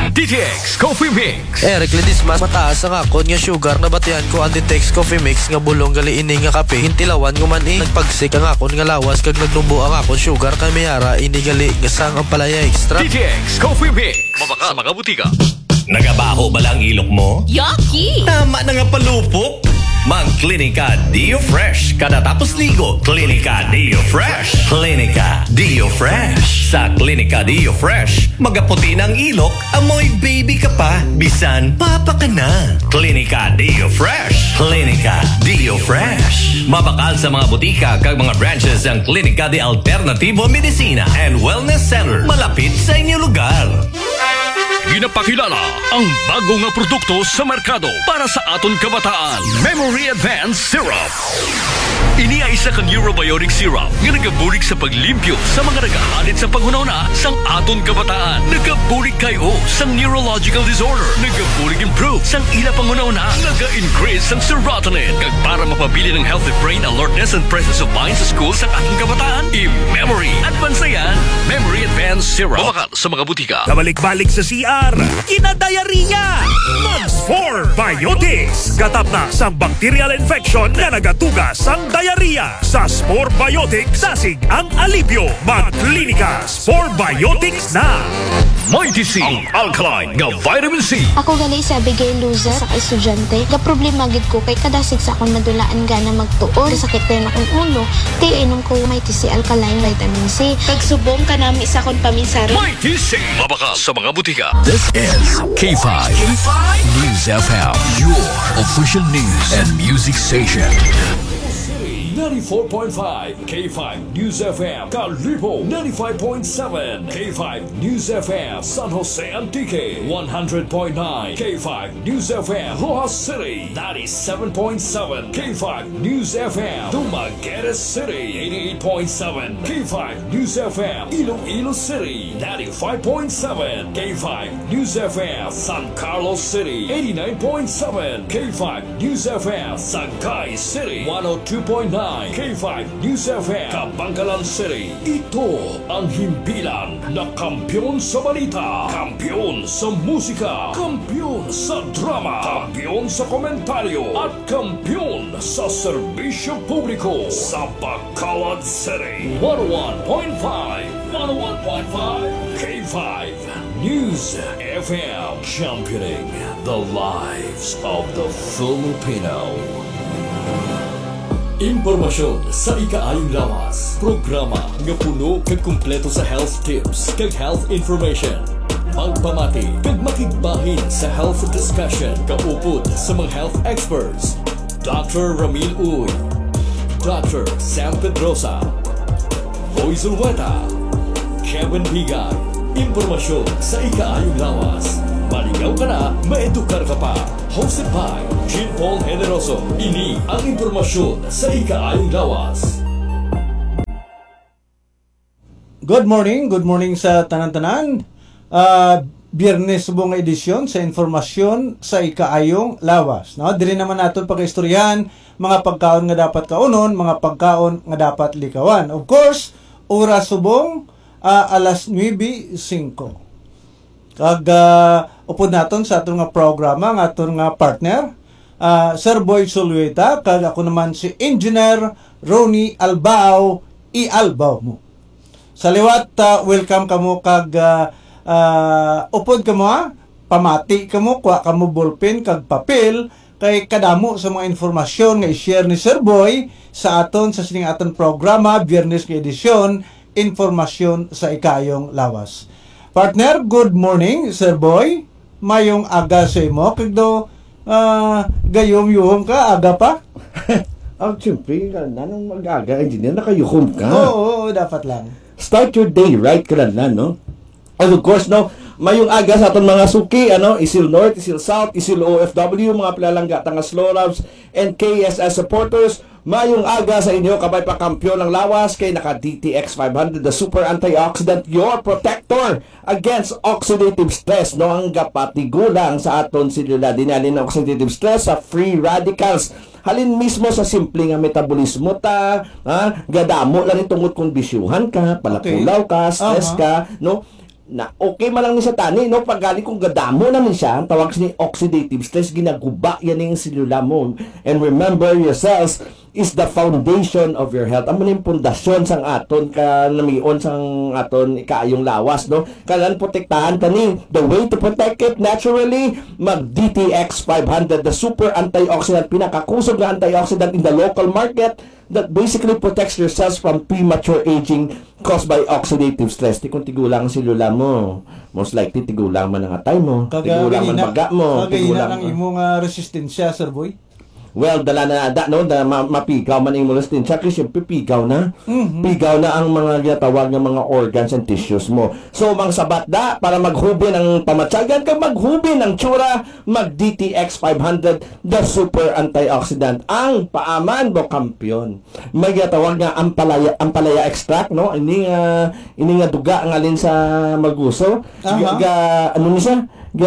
DTX Coffee Mix. Eric Lidis mas mataas ang akon nga sugar na batihan ko ang DTX Coffee Mix nga bulong gali ini nga kape. Hintilawan ko man nagpagsik ang akon nga lawas kag nagdumbo ang akon sugar kay mayara ini gali nga sang ang palaya extra. DTX Coffee Mix. Mabaka sa mga butika. Nagabaho ba lang ilok mo? Yucky! Tama na nga palupok. Mag-Clinica Dio Fresh. Kada tapos ligo, Clinica Dio Fresh. Clinica Dio Fresh. Sa Clinica Dio Fresh, magaputi ng ilok, amoy baby ka pa, bisan papa ka na. Clinica Dio Fresh. Clinica Dio Fresh. Mabakal sa mga butika kag mga branches ang Clinica de Alternativo Medicina and Wellness Center. Malapit sa inyong lugar. Ginapakilala ang bago nga produkto sa merkado para sa aton kabataan. Memory Advanced Syrup. Ini ay isa ka neurobiotic syrup nga nagabulig sa paglimpyo sa mga nagahalit sa panghunahuna sang aton kabataan. Nagabulig kayo sang neurological disorder. Nagabulig improve sang ila panghunahuna. Naga-increase sang serotonin. Kag para mapabili ng healthy brain alertness and presence of mind sa school sang ating kabataan. I-Memory Advanced na yan. Memory Advanced Syrup. Mabakal sa mga butika. Kabalik-balik sa CR, kinadayariya! Mugs 4 Biotics. Gatap na sa bacterial infection na nagatugas sang diarrhea. Sa Spore Biotics, sasig ang alibyo. Mag-Clinica Spore Biotics na! Mighty C, ang alkaline nga vitamin C. Ako gali sa Abigail Luza sa estudyante. Ga problema gid ko kay kadasig sa akong madulaan gana magtuon. Sakit pa akong ulo. Kay inom ko Mighty C alkaline vitamin C. Kag subong kanami sa akong paminsara. Mighty C. Mabaka sa mga butika. This is K5 News FM, your official news and music station. 94.5 K5 News FM, Kalibo 95.7 K5 News FM, San Jose Antique 100.9 K5 News FM, Rojas City 97.7 K5 News FM, Dumaguete City 88.7 K5 News FM, Iloilo City 95.7 K5 News FM, San Carlos City 89.7 K5 News FM, Sagay City 102.9 K5 News FM, Kabangkalan City. Ito ang himpilan na kampiyon sa balita, kampiyon sa musika, kampiyon sa drama, kampiyon sa komentaryo, at kampiyon sa serbisyo publiko sa Bacolod City. 101.5 K5 News FM, championing the lives of the Filipino. Impormasyon sa ikaayong lawas. Programa nga puno kag kumpleto sa health tips kag health information. Pagpamati kag makigbahin sa health discussion kaupod sa mga health experts. Dr. Ramil Uy, Dr. Sam Pedrosa, Boy Zulweta, Kevin Bigay. Impormasyon sa ikaayong lawas. Maligaw ka na, maedukar ka pa. Hosted by Jean Paul Generoso. Ini ang impormasyon sa ikaayong lawas. Good morning sa tanan-tanan. Biyernes subong edisyon sa informasyon sa ikaayong lawas. No? Dili naman natin pag-istoryahan mga pagkaon nga dapat kaunon, mga pagkaon nga dapat likawan. Of course, oras subong alas 9:05. Kag upod naton sa atong nga programa nga atong nga partner Sir Boy Zulweta kag ako naman si Engineer Ronnie Albao Albao mo. Sa liwat welcome kamo kag upod kamo pamati kamo kuha kamo ballpen kag papel kay kadamo sa mga informasyon nga i-share ni Sir Boy sa aton sa sining aton programa Biyernes nga edisyon informasyon sa ikayong lawas. Partner, good morning, Sir Boy. Mayong aga sa imo. Kagdo, gayom-yuhom ka, aga pa? Siyempre, nanong mag-aga, engineer, nakayuhom ka. Oo, dapat lang. Start your day right ka lang, no? And of course, no, mayong aga sa aton mga suki, Isil North, Isil South, Isil OFW, mga pilalangga, tangas Lorabs, and KSS supporters. Mayong aga sa inyo, kabay pa kampiyon ng lawas kay naka DTX 500, the super antioxidant, your protector against oxidative stress. No, ang gapatigulang sa aton silula dinalin ng oxidative stress sa free radicals. Halin mismo sa simple nga metabolismo gadamo lang itong kondisyuhan ka, palakulaw ka, stress ka, no? na okay man lang ni sa tani, no? Pag galing kung gadamo na ni siya, ang tawag ni oxidative stress, ginaguba yan yung selula mo. And remember, your cells is the foundation of your health. Amo ning pundasyon sang aton ka namion sang aton ikaayong lawas, no? Kailangan protektahan tani. The way to protect it naturally, mag DTX 500, the super antioxidant, pinakakusog na antioxidant in the local market that basically protects your cells from premature aging caused by oxidative stress. Di kung tigulang ang selula mo, most likely tigulang man ang atay mo, tigulang man baga mo, kagahina ng imong resistensya, Sir Boy. Well, dala na no, na mapigaw man yung molestin. Tsaka siyempre, pigaw na. Pigaw na ang mga ginatawag ng mga organs and tissues mo. So, mga sabat da, para maghubin ang pamatsagan, kag maghubin ang tsura, mag DTX 500, the super antioxidant. Ang paaman mo, kampiyon. May ginatawag nga ampalaya extract, no? Ini nga duga ang alin sa maguso. Ano ni siya?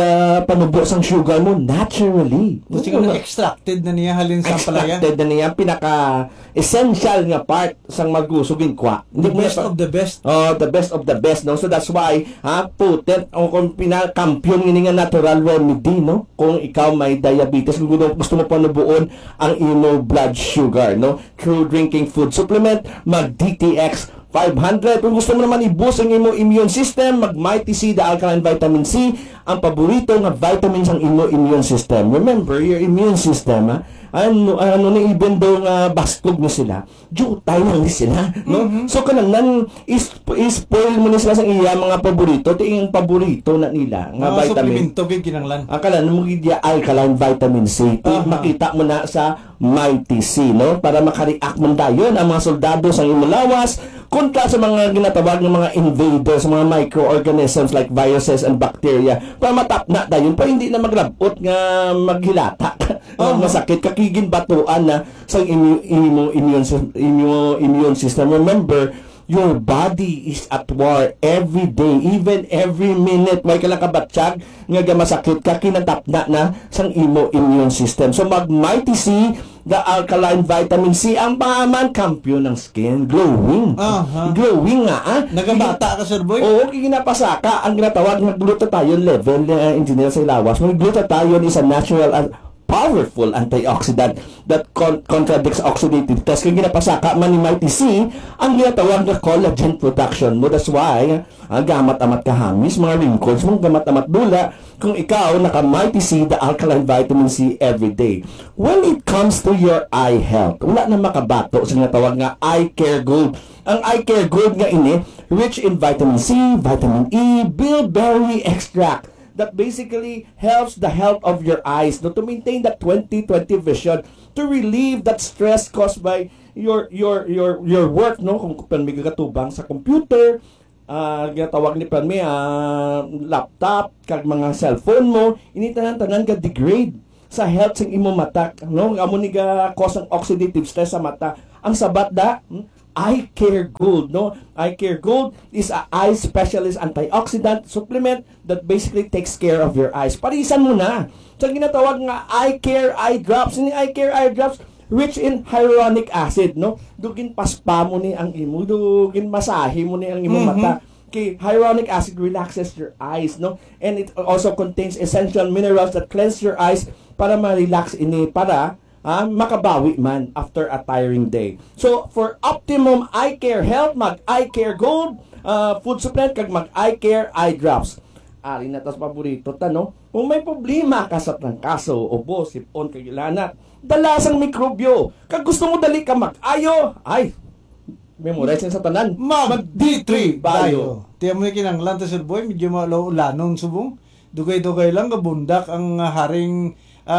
Panubo sang sugar mo naturally. Siguro extracted na niya halin sa palaya. Extracted na niya pinaka-essential nga part sang magusugin kwa. The best of the best. Oh, the best of the best, no? So that's why, potent, o kung pinaka-kampiyon nga nga natural remedy, no? Kung ikaw may diabetes, kung gusto mo panubuon ang imo blood sugar, no? Through drinking food supplement, mag-DTX 500. Kung gusto mo naman i-boost ang imo immune system, mag-Mighty C, the alkaline vitamin C, ang paborito nga vitamins ang imo immune system. Remember, your immune system, ano ni even though nga baskog mo sila, jutay lang ni sila, no? So kanang spoil mo ni sila sa iya mga paborito, tingin paborito na nila nga vitamin. Supplemento gid kinanglan. Akala mo gid alkaline vitamin C. Makita mo na sa Mighty C, no? Para maka-react man dayon ang mga soldado sa imong lawas kontra sa mga ginatawag ng mga invaders, mga microorganisms like viruses and bacteria, para matapna dayon, para hindi na maglabot nga maghilata. Masakit kakigin batuan na sa immune system. Remember, your body is at war every day, even every minute. May kala kabatsyag nga gamasakit ka, kinatapna na sang imo immune system. So mag-Mighty C, the alkaline vitamin C, ang paman kampiyon ng skin, glowing. Glowing nga, Nagabata ka, Sir Boy? Oo, ginapasaka ang ginatawag ng glutathione level na engineer sa ilawas. May glutathione is a natural powerful antioxidant that contradicts oxidative stress. Kaya ginapasaka man ni Mighty C ang ginatawag na collagen production mo. That's why gamat-amat kahamis, mga wrinkles mong gamat-amat dula kung ikaw naka-Mighty C, the alkaline vitamin C every day. When it comes to your eye health, wala na makabato sa ginatawag nga Eye Care Gold. Ang Eye Care Gold nga ini, rich in vitamin C, vitamin E, bilberry extract, that basically helps the health of your eyes, no, to maintain that 20/20 vision, to relieve that stress caused by your work, no, kung may katubang sa computer, ginatawag ni Panmi, laptop, kag mga cellphone mo, initanan-tanan ka degrade sa health sing imo mata, no, amo ni ga cause ang oxidative stress sa mata. Ang sabat da, Eye Care Gold, no? Eye Care Gold is a eye specialist antioxidant supplement that basically takes care of your eyes. Parisan mo na. So, ginatawag nga Eye Care Eye Drops. Ini Eye Care Eye Drops, rich in hyaluronic acid, no? Dugin paspa mo ni ang imo, dugin masahe mo ni ang imo mata. Okay, hyaluronic acid relaxes your eyes, no? And it also contains essential minerals that cleanse your eyes para ma-relax ini, para makabawi man after a tiring day. So, for optimum eye care health, mag-Eye Care Gold, food supplement, kag mag-Eye Care Eye Drops. Ari na tas paborito no? Kung may problema ka sa trangkaso, ubo, sipon, kagilanat, dalasang mikrobyo, kag gusto mo dali ka mag-ayo, ay, memorize sa tanan, mag-D3 Bio. Tiyan mo yung kinanglan ta, Sir Boy, medyo malanon subong. Dugay-dugay lang, kabundak ang haring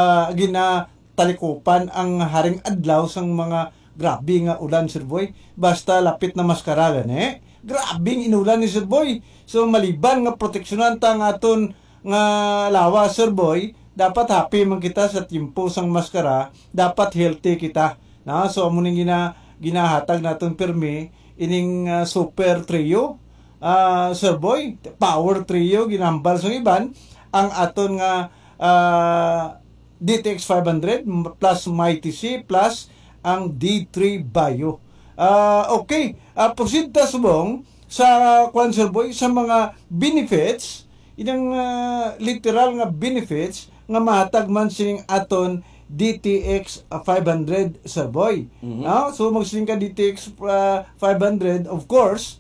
talikupan ang haring adlaw sang mga grabe nga ulan, Sir Boy. Basta lapit na maskara gani, grabing inulan ni Sir Boy. So maliban nga proteksyonan ta nga aton nga lawas, Sir Boy, dapat happy man kita sa timpo sang maskara, dapat healthy kita. Na so amo ning ginahatag naton permi ining super trio, Sir Boy, power trio ginambal sa iban ang aton nga DTX 500 plus Mighty C plus ang D3 Bio. Okay, proceed ta subong sa Sir Boy, sa mga benefits, inang literal nga benefits nga mahatag man sining aton DTX 500 Sir Boy. So magsiling ka DTX 500, of course,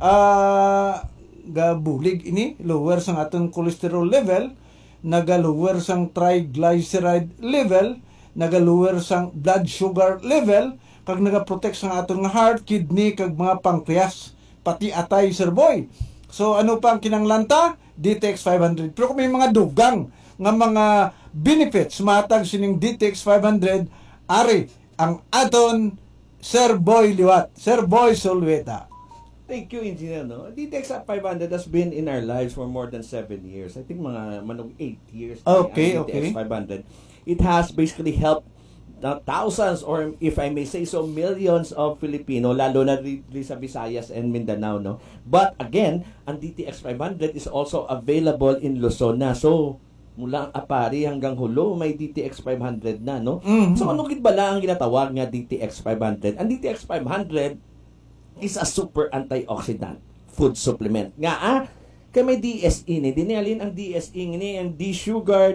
gabulig ini, lower sang aton cholesterol level, naga-lower sang triglyceride level, naga-lower sang blood sugar level, kag naga-protect sang aton nga heart, kidney, kag mga pancreas, pati atay Sir Boy. So ano pa ang kinanglanta? DTX 500. Pero kung may mga dugang nga mga benefits matag sining DTX 500, ari ang aton Sir Boy Liwat, Sir Boy Solweta. Thank you, Engineer. No? DTX 500 has been in our lives for more than 7 years. I think mga manog 8 years. Okay, ang DTX 500. It has basically helped thousands, or if I may say so, millions of Filipino, lalo na sa Visayas and Mindanao. No? But again, ang DTX 500 is also available in Luzon na. So, mula Apari hanggang Hulo, may DTX 500 na. No? So, ano gid bala ang ginatawag nga DTX 500? Ang DTX 500 is a super antioxidant food supplement. Nga kay may DSE ni dinalin ang DSE ni ang sugar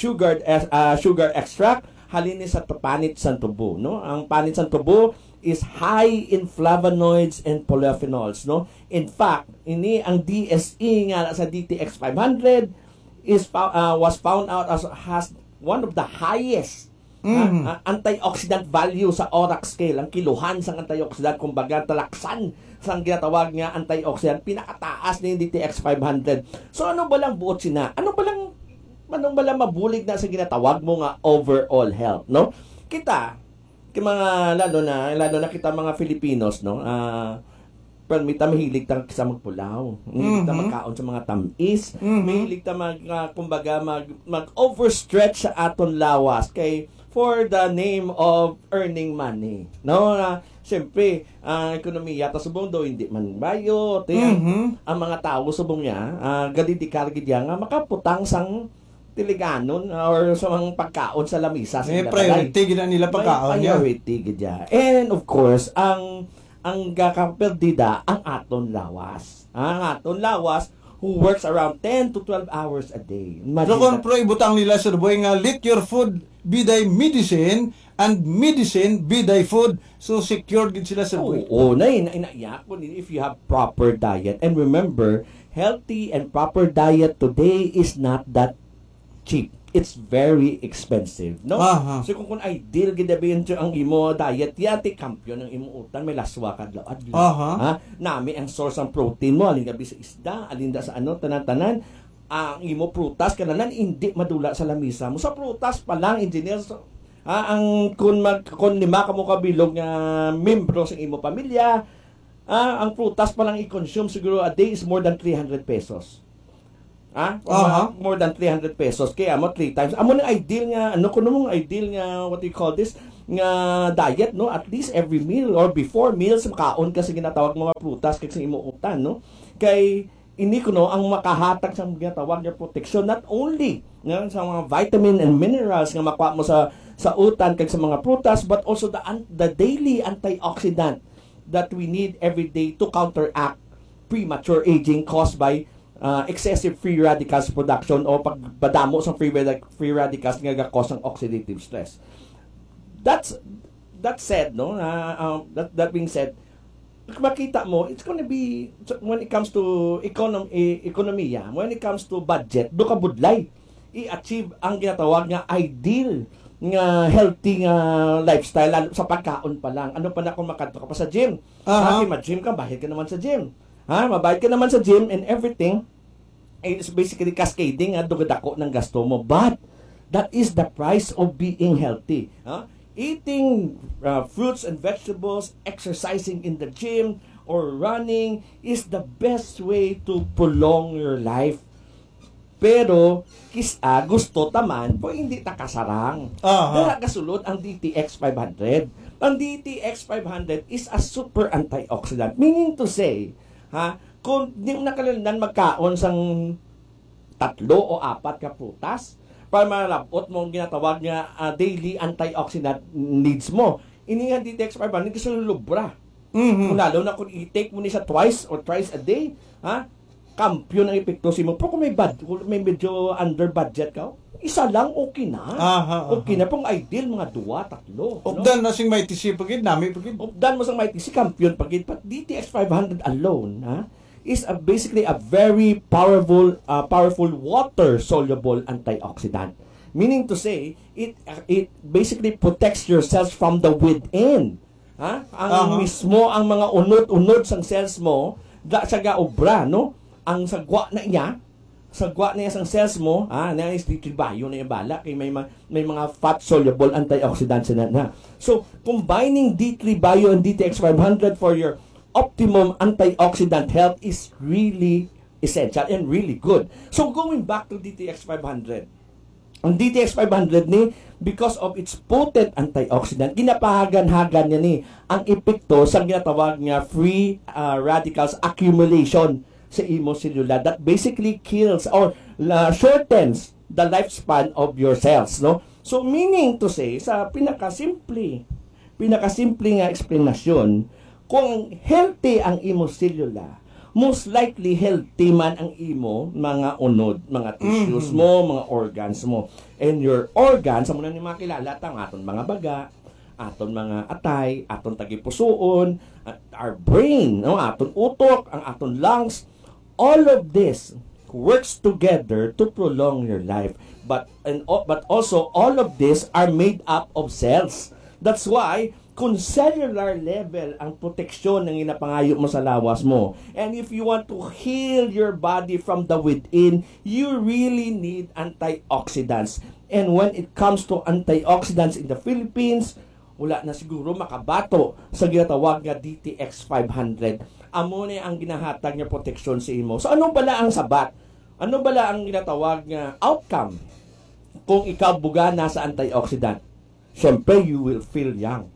extract halin ni sa panit sa tubo, no? Ang panit sa tubo is high in flavonoids and polyphenols, no? In fact, ini ang DSE nga sa DTX 500 was found out as has one of the highest antioxidant value sa ORAC scale. Ang kiluhan sa antioxidant, kumbaga talaksan sa ginatawag nga antioxidant, pinakataas ni DTX 500. So ano ba lang buot sina? Ano ba lang mabulig na sa ginatawag mo nga overall health, no? Kita mga lalo na kita mga Filipinos, no? Permita mahilig ta sa magpulaw. Mahilig ta magkaon sa mga tamis. Mahilig ta kumbaga mag-overstretch sa aton lawas kay for the name of earning money. No? Siyempre, ekonomiya ta subong do hindi man bayot. Ang mga tao subong niya, gadidikar gid nga makaputang sang tiliganon or sa mga pagkaon sa lamisa. May priority gid nila pagkaon niya. Priority gid. And of course, ang gakaperdida ang aton lawas. Ang aton lawas who works around 10 to 12 hours a day. So kung ibutang nila Sir Boy nga let your food be thy medicine and medicine be thy food. So secured gid sila Sir Boy. Oo, naiyak ko if you have proper diet. And remember, healthy and proper diet today is not that cheap. It's very expensive, no? So kung ideal gid dabiyon ang imo diet, yati kampiyon ang imo utan may laswa kadlaw adlaw. Nami ang source ng protein mo, alin gabi sa isda, alin da sa tanan-tanan, ang imo prutas kananan hindi madula sa lamisa mo. Sa prutas pa lang, engineer, ang kung lima ka mo kabilog nga membro sa imo pamilya, ang prutas pa lang i-consume siguro a day is more than 300 pesos. More than 300 pesos. Kaya mo 3 times. Amo na ideal nga, ideal nga, what do you call this, nga diet, no? At least every meal or before meals, makaon ka sa ginatawag mga prutas kaya sa imuutan, no? Kay, ini ko, no, ang makahatag sa ginatawag nga protection, not only sa mga vitamin and minerals nga makuha mo sa utan kay sa mga prutas, but also the daily antioxidant that we need every day to counteract premature aging caused by excessive free radicals production o pagbadamo sa free radicals nga ga-cause ng oxidative stress. That said, no, that being said, makita mo, it's gonna be, when it comes to ekonomiya, when it comes to budget, do ka budlay i-achieve ang ginatawag nga ideal nga healthy nga lifestyle sa pagkaon pa lang. Ano pa na kung makadto ka pa sa gym? Ma-gym ka, bahid ka naman sa gym. Mabayad ka naman sa gym and everything. It's basically cascading dugadako ng gasto mo. But that is the price of being healthy. Eating fruits and vegetables, exercising in the gym or running is the best way to prolong your life. Pero gusto taman po hindi ta kasarang. Dara kasulod ang DTX 500. Ang DTX 500 is a super antioxidant. Meaning to say, kung di mo nakalandan magkaon sang 3 o 4 ka prutas para malabot mo ang ginatawag nga daily antioxidant needs mo. Ini nga DTX 500 kasi lubra. Mhm. Kung lalo na kung i-take mo ni siya twice or thrice a day, ha? Kampiyon ang epekto si mo. Pero kung kung may medyo under budget ka, isa lang okay na. Okay na pong ideal mga 2, 3. Updan na sing may tisi pagid nami pagid. Updan mo sang may si kampiyon pagid, but DTX 500 alone, ha? Is basically a very powerful water soluble antioxidant. Meaning to say, it basically protects your cells from the within. Ha? Ang mismo ang mga unod-unod sang cells mo, sa gaobra, no? Ang sagwa na niya sang cells mo, na is tibayo na yung bala kay may mga fat soluble antioxidants na. So, combining D3 Bio and DTX 500 for your optimum antioxidant health is really essential and really good. So, going back to DTX 500, ang DTX 500 ni, because of its potent antioxidant, ginapahagan-hagan niya ni ang epekto sa ginatawag nga free radicals accumulation sa imo selula that basically kills or shortens the lifespan of your cells, no? So, meaning to say, sa pinakasimple nga explanation, kung healthy ang imo selula, most likely healthy man ang imo mga unod, mga tissues mo, mga organs mo. And your organs, muna ni makilala, ang aton mga baga, aton mga atay, aton tagipusoon, our brain, no? Aton utok, ang aton lungs, all of this works together to prolong your life. But also, all of this are made up of cells. That's why, kung cellular level ang proteksyon ng inapangayo mo sa lawas mo, and if you want to heal your body from the within, you really need antioxidants. And when it comes to antioxidants in the Philippines, wala na siguro makabato sa ginatawag nga DTX 500. Amo na ang ginahatag niya proteksyon sa imo. So ano bala ang sabat? Ano bala ang ginatawag nga outcome kung ikaw buga na sa antioxidant? Siyempre, you will feel young.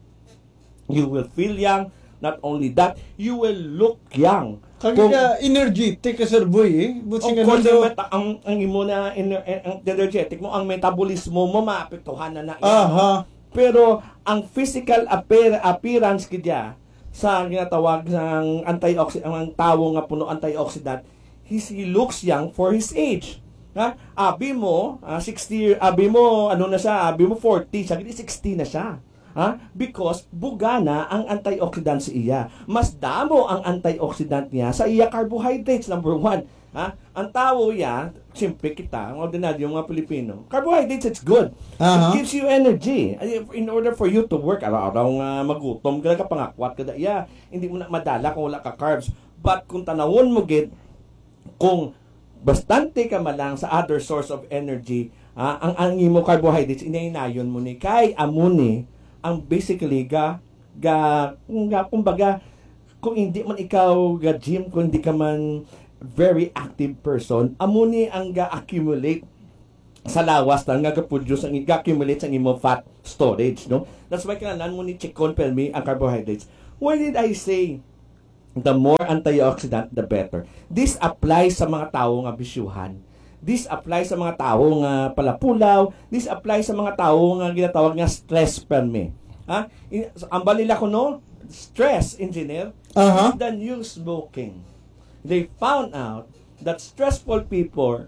You will feel young. Not only that, you will look young. Kaya energetic ka sir boy Of course, ang imo na ang energetic mo, ang metabolismo mo maapektuhan na yan. Pero ang physical appearance kidya sa ginatawag ng antioxidant, ang tawo nga puno antioxidant, he looks young for his age. Ha? Abi mo 60, abi mo ano na siya, abi mo 40, siya 60 na siya. Ha? Because buga na ang antioxidant sa iya. Mas damo ang antioxidant niya sa iya carbohydrates, number 1. Ha? Ang tao ya, simple kita, ang ordinaryo mga Pilipino, carbohydrates, it's good. It gives you energy. In order for you to work, araw-araw magutom, ka pangakwat ka da, hindi mo na madala kung wala ka carbs. But kung tanawon mo gid, kung bastante ka malang sa other source of energy, ang imo carbohydrates, inainayon mo ni, kay amuni, ang basically kumbaga, kung hindi man ikaw gym, kung hindi ka man very active person, amuni ang ga-accumulate sa lawas na nga-produce ang ga-accumulate sa imo fat storage, no? That's why kailangan mo ni chikon pelmi ang carbohydrates. Why did I say the more antioxidant, the better? This applies sa mga tao nga bisyuhan. This applies sa mga tao nga palapulaw. This applies sa mga tao nga ginatawag nga stress pelmi. Ang balila ko, no? Stress, engineer, is the new smoking. They found out that stressful people,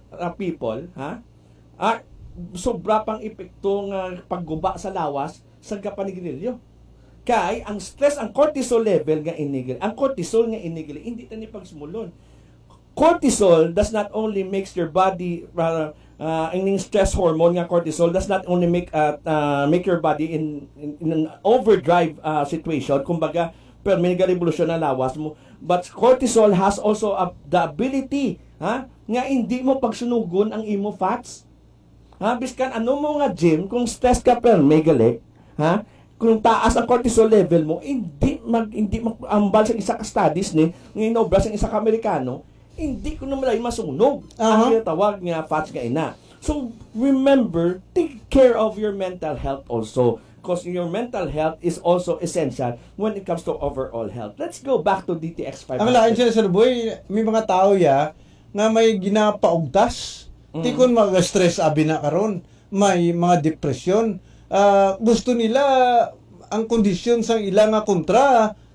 sobra pang epekto nga pagguba sa lawas sa kapanigirilyo. Kay ang stress, ang cortisol level nga inigil, ang cortisol nga inigil, hindi tani pagsumulon. Cortisol does not only makes your body ang stress hormone nga cortisol does not only make your body in an overdrive situation, kumbaga pero may revolusyon na lawas mo, but cortisol has also the ability nga hindi mo pagsunugon ang imo fats. Biskan ano mo nga gym, kung stress ka pero may gali, kung taas ang cortisol level mo, hindi ambal sa isa ka studies ni ngayon obra sa isa ka Amerikano, hindi ko naman masunog ang tawag nga fats nga ina. So remember, take care of your mental health also, because your mental health is also essential when it comes to overall health. Let's go back to DTX 500. Ang lain siya sir boy, may mga tao nga may ginapaugtas. Tikon mag-stress abi na karon, may mga depresyon. Gusto nila ang kondisyon sa ilang kontra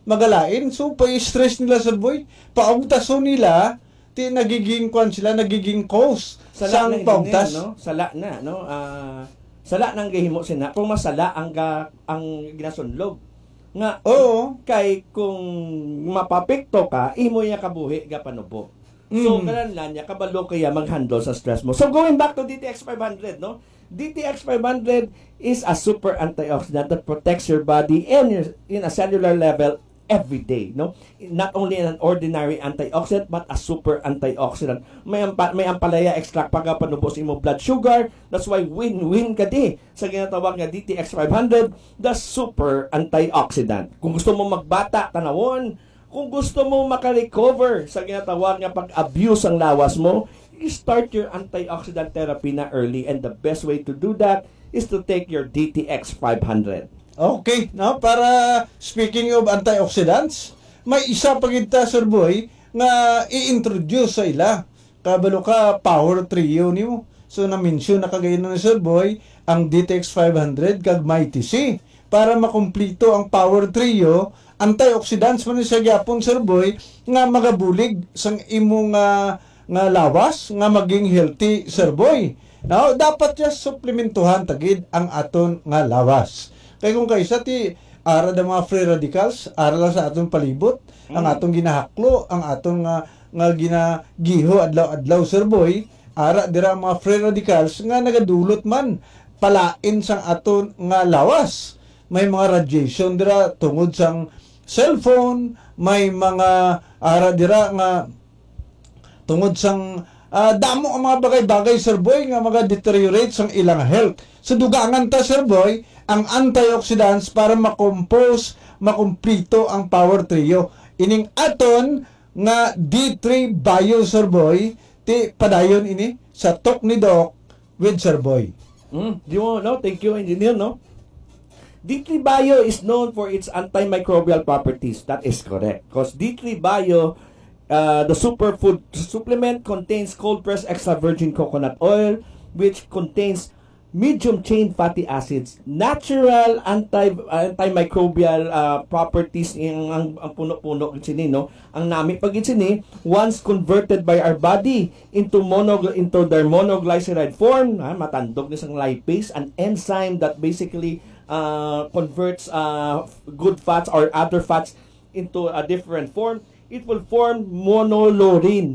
magalain. So, pa-stress nila sir boy. Paugtaso nila, ti nagiging kwan sila, nagiging cause Sala sang na paugtas. no? Sala na, no? Sala nang gihimo sina. Kung masala ang ginasunlog. Nga, Oo. kay kung mapapekto ka, imo niya kabuhi ga panubo. So, kananlan niya, kabalo kaya mag-handle sa stress mo. So, going back to DTX 500, no? DTX 500 is a super antioxidant that protects your body and in a cellular level every day, no? Not only an ordinary antioxidant but a super antioxidant. May ampalaya extract pa panubos imo blood sugar. That's why win-win ka di sa ginatawag nga DTX 500, the super antioxidant. Kung gusto mo magbata, tanawon. Kung gusto mo maka-recover sa ginatawag nga pag-abuse ang lawas mo, you start your antioxidant therapy na early, and the best way to do that is to take your DTX 500. Okay, no? Para speaking of antioxidants, may isa pa kita, Sir Boy, nga i-introduce sa ila. Kabalo ka, power trio nimo. So, na-mention na kagaya na ni Sir Boy, ang DTX 500 kag Mighty C. Para makumplito ang power trio, antioxidants man siya gyapon, Sir Boy, nga magabulig sang imong nga lawas nga maging healthy, Sir Boy. Now, dapat ya suplementuhan tagid ang aton nga lawas. Kay kung kaysa ti ara da mga free radicals, ara lang sa aton palibot, ang atong ginahaklo, ang aton nga ginagiho adlaw-adlaw, Sir Boy, ara dira mga free radicals nga nagadulot man palain sang aton nga lawas. May mga radiation dira tungod sang cellphone, may mga ara dira nga tungod sang damo ang mga bagay-bagay, Sir Boy, nga mga deteriorate sang ilang health. Sa dugangan ta, Sir Boy, ang antioxidants para makompose, makumplito ang power trio. Ining aton nga D3 Bio, Sir Boy, ti padayon ini sa talk ni Doc with Sir Boy. Di mo, no? Thank you, engineer, no? D3 Bio is known for its antimicrobial properties. That is correct. Because D3 Bio, the superfood supplement, contains cold-pressed extra virgin coconut oil, which contains medium-chain fatty acids, natural antimicrobial properties ang puno-puno sini, no? Ang nami pag sini, once converted by our body into their monoglyceride form, matandog ni sang lipase, an enzyme that basically converts good fats or other fats into a different form. It will form monolaurin,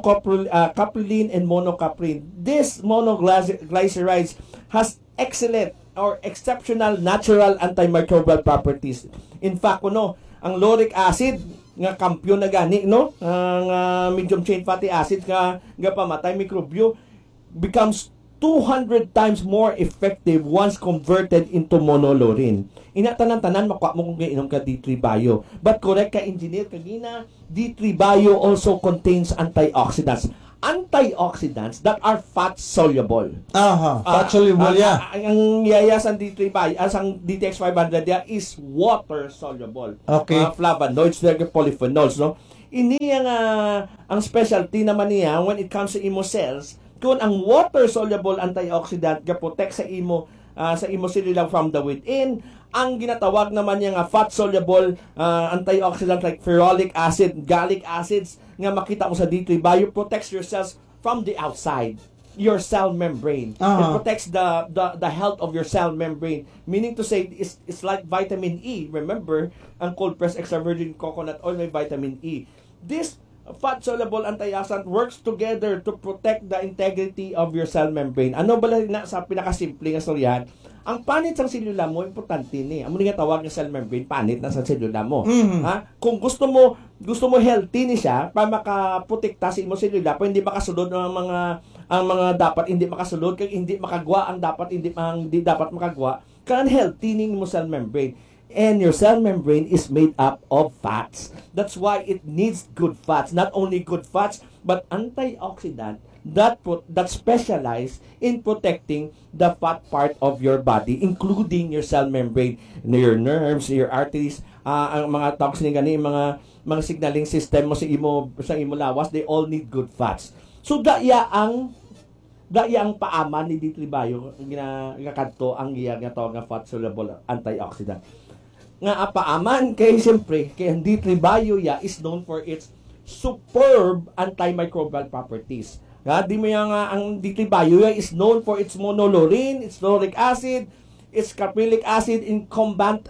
capryline, and monocapryl. This monoglycerides has excellent or exceptional natural antimicrobial properties. In fact, ang lauric acid nga kampyon na gani, no? Ang medium chain fatty acids nga pamatay mikrobyo becomes 200 times more effective once converted into monolaurin. Tanan makuha mo kung inom ka D3 Bio. But correct ka, engineer, kagina, D3 Bio also contains antioxidants. Antioxidants that are fat soluble. Fat soluble, yeah. Ang yaya sa D3 Bio, ang DTX 500 dia is water soluble. Okay. Flavonoids, polyphenols, no? Ini ang specialty naman niya when it comes to imo cells, kung ang water-soluble antioxidant ga-protect sa imo cellular from the within, ang ginatawag naman niya nga fat-soluble antioxidant like ferulic acid, gallic acids, nga makita mo sa D3 Bio, protects your cells from the outside, your cell membrane. It protects the health of your cell membrane. Meaning to say, it's like vitamin E. Remember, ang cold-pressed extra virgin coconut oil may vitamin E. This fat-soluble antioxidant works together to protect the integrity of your cell membrane. Ano ba na sa pinakasimple nga storyahan? Ang panit sa selula mo, importante ni. Amo nga tawag nga cell membrane, panit na sa selula mo. Kung gusto mo healthy ni siya, para makaprotekta sa imo selula, pa hindi makasulod ang mga dapat hindi makasulod, kag hindi makagwa ang dapat hindi dapat makagwa, kan healthy ning mo cell membrane. And your cell membrane is made up of fats. That's why it needs good fats. Not only good fats, but antioxidant that specialize in protecting the fat part of your body, including your cell membrane, your nerves, your arteries, ang mga toxin gani, mga signaling system mo sa imo lawas, they all need good fats. So daya ang paaman ni D3 Bio nga kadto ang iya nga tawag nga fat soluble antioxidant. nga apaaman kay siyempre kay ang D3 Bio is known for its superb antimicrobial properties. Di mo yang ang D3 Bio is known for its monolaurin, its lauric acid, its caprylic acid in combat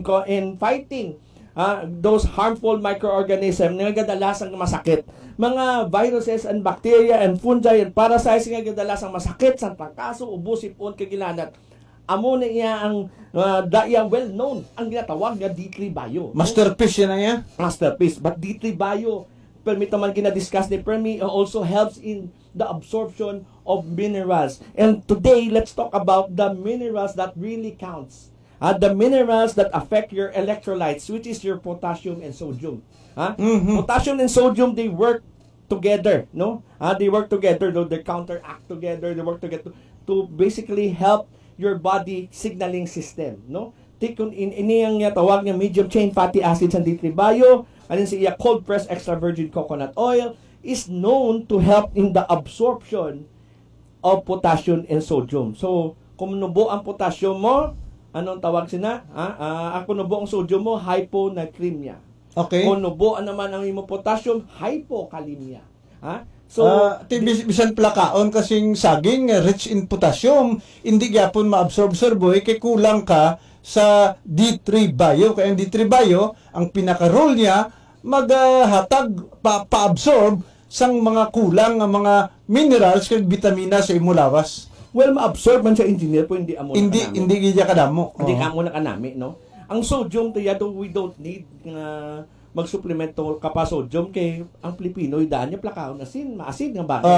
in fighting those harmful microorganisms na kadalasang masakit. Mga viruses and bacteria and fungi and parasites nga kadalasang masakit sa tangkaso, ubo, sipon, kagilanat. Amo na iya ang daya well known ang ginatawag nga D3 Bio. Masterpiece yan na yan. Masterpiece. But D3 Bio, permit naman gina-discuss ni Permi, also helps in the absorption of minerals. And today, let's talk about the minerals that really counts. The minerals that affect your electrolytes, which is your potassium and sodium. Potassium and sodium, they work together, no? They work together, no? They counteract together, they work together to basically help your body signaling system, no? Take ini ang tawag nga medium chain fatty acids ang D3 Bio, and then siya cold pressed extra virgin coconut oil is known to help in the absorption of potassium and sodium. So, kung nubo ang potassium mo, anong tawag sina? Ako nubo ang sodium mo, hyponatremia. Okay. Kung nubo naman ang imo potassium, hypokalemia. So, bisan plakaon kasing saging rich in potassium, hindi gyapon maabsorb sir boy kay kulang ka sa D3 Bio. Kaya ang D3 Bio, ang pinaka-role niya maghatag pa-absorb sang mga kulang nga mga minerals kag vitamina sa imo lawas. well, ma-absorb man sa engineer po, hindi amo Hindi gidya kadamo. Hindi ka mo na kanami, no? Ang sodium, we don't need mag-supplemento ka sodium kay ang Pilipino, daan niya plakaon asin, maasin nga ba?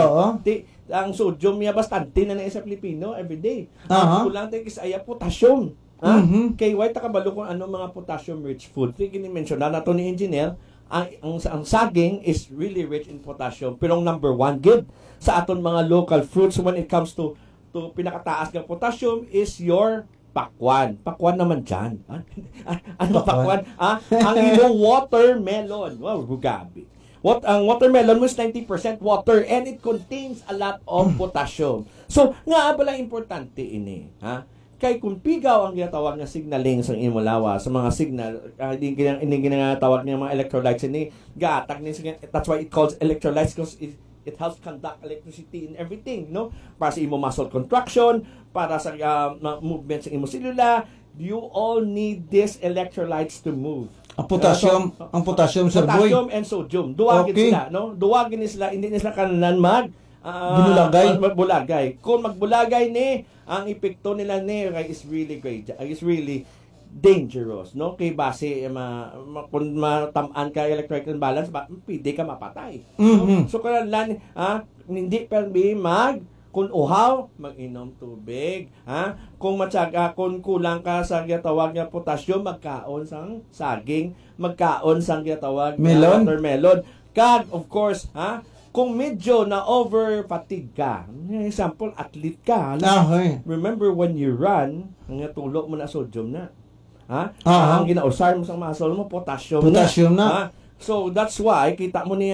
Ang sodium niya bastante na sa Pilipino everyday. Ang kulang tayo kasi ay potassium. Kay white kabalo kung ano mga potassium-rich food. Gini-mention na to ni engineer, ang saging is really rich in potassium. Pero ang number one good sa aton mga local fruits when it comes to pinakataas ng potassium is your pakwan. Pakwan naman dyan. Ano pakwan? Ang iyong watermelon. Wow, bugabi. Ang watermelon was 90% water and it contains a lot of potassium. So, nga pala importante ini. Kay kung pigaw ang ginatawag na signaling sa imulawa sa mga signal, hindi ginatawag niya mga electrolytes ini, gatak ni that's why it calls electrolytes because it helps conduct electricity in everything, no? Para sa imo muscle contraction, para sa movement sa imo selula, you all need these electrolytes to move. Ang potassium sir boy. Potassium and sodium. Duwagin sila, no? Duwagin sila, hindi nila kanalan bulagay. Kung magbulagay ni, ang epekto nila ni is really great. Is really dangerous, no? Kay base kung matamaan ka electrical imbalance, pwede ka mapatay. So kailangan hindi permi kung uhaw, mag-inom tubig, Kung matyaga, kung kulang ka sa ginatawag nga potassium, magkaon sang saging, magkaon sang ginatawag nga watermelon. Kag of course, kung medyo na over fatigue ka, example, athlete ka, remember when you run, ang tulo mo na sodium na. Ang ginausar mo sa muscle mo, potassium na. So that's why kita mo niya